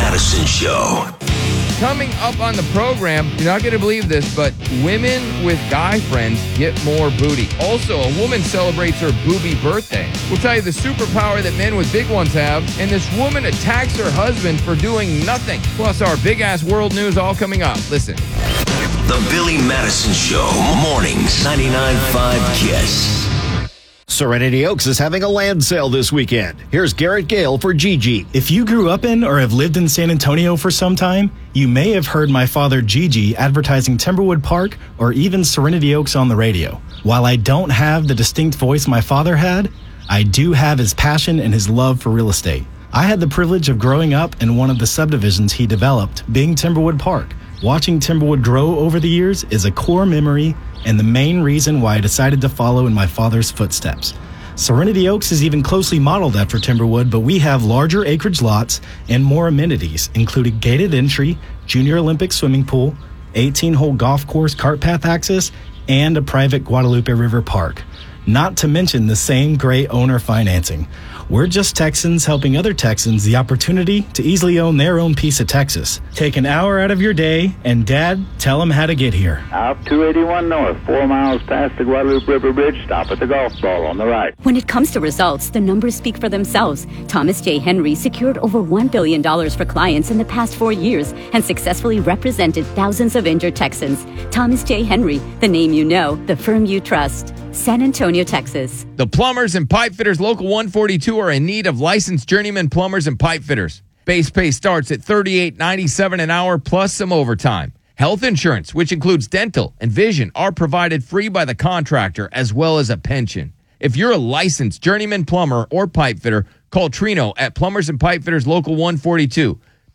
Madison Show. Coming up on the program, you're not going to believe this, but women with guy friends get more booty. Also, a woman celebrates her booby birthday. We'll tell you the superpower that men with big ones have, and this woman attacks her husband for doing nothing. Plus, our big-ass world news all coming up. Listen. The Billy Madison Show. Mornings. 99.5 KISS. Serenity Oaks is having a land sale this weekend. Here's Garrett Gale for Gigi. If you grew up in or have lived in San Antonio for some time, you may have heard my father Gigi advertising Timberwood Park or even Serenity Oaks on the radio. While I don't have the distinct voice my father had, I do have his passion and his love for real estate. I had the privilege of growing up in one of the subdivisions he developed, being Timberwood Park. Watching Timberwood grow over the years is a core memory and the main reason why I decided to follow in my father's footsteps. Serenity Oaks is even closely modeled after Timberwood, but we have larger acreage lots and more amenities, including gated entry, Junior Olympic swimming pool, 18-hole golf course cart path access, and a private Guadalupe River park. Not to mention the same great owner financing. We're just Texans helping other Texans the opportunity to easily own their own piece of Texas. Take an hour out of your day, and Dad, tell them how to get here. Out 281 North, 4 miles past the Guadalupe River Bridge, stop at the golf ball on the right. When it comes to results, the numbers speak for themselves. Thomas J. Henry secured over $1 billion for clients in the past 4 years and successfully represented thousands of injured Texans. Thomas J. Henry, the name you know, the firm you trust. San Antonio, Texas. The plumbers and pipe fitters Local 142 are in need of licensed journeyman plumbers and pipe fitters. Base pay starts at $38.97 an hour plus some overtime. Health insurance, which includes dental and vision, are provided free by the contractor as well as a pension. If you're a licensed journeyman plumber or pipe fitter, call Trino at Plumbers and Pipe Fitters Local 142,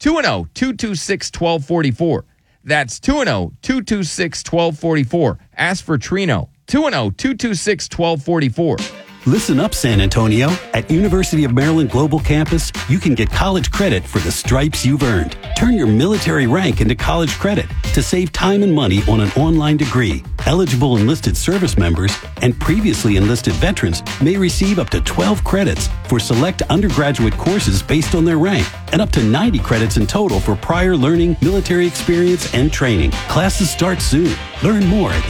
210-226-1244. That's 210-226-1244. Ask for Trino. 210-226-1244. Listen up, San Antonio. At University of Maryland Global Campus, you can get college credit for the stripes you've earned. Turn your military rank into college credit to save time and money on an online degree. Eligible enlisted service members and previously enlisted veterans may receive up to 12 credits for select undergraduate courses based on their rank and up to 90 credits in total for prior learning, military experience, and training. Classes start soon. Learn more at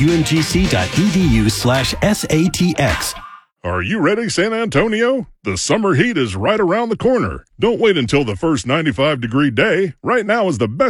umgc.edu/SATX. Are you ready, San Antonio? The summer heat is right around the corner. Don't wait until the first 95-degree day. Right now is the best